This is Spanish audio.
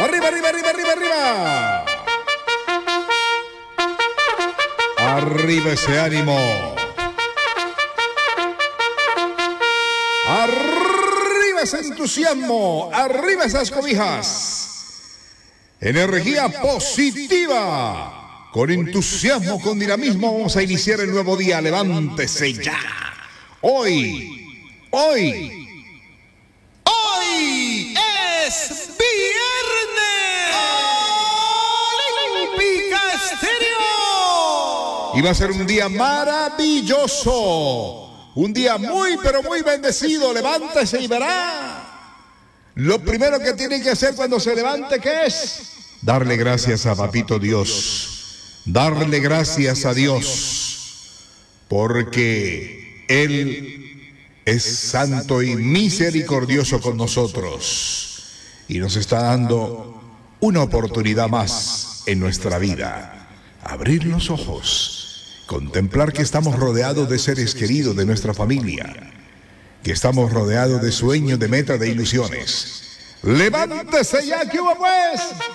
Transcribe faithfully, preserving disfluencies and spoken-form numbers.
Arriba, arriba, arriba, arriba, arriba. Arriba ese ánimo. Arriba ese entusiasmo. Arriba esas cobijas. Energía positiva. Con entusiasmo, con dinamismo, vamos a iniciar el nuevo día. Levántese ya. Hoy, hoy, hoy es viernes. Olímpica Estéreo. Y va a ser un día maravilloso. Un día muy, pero muy bendecido. Levántese y verá. Lo primero que tiene que hacer cuando se levante, ¿qué es? Darle gracias a Papito Dios. Darle gracias a Dios. Porque Él es santo y misericordioso con nosotros. Y nos está dando una oportunidad más en nuestra vida. Abrir los ojos. Contemplar que estamos rodeados de seres queridos de nuestra familia, que estamos rodeados de sueños, de metas, de ilusiones. ¡Levántese ya, que hubo pues!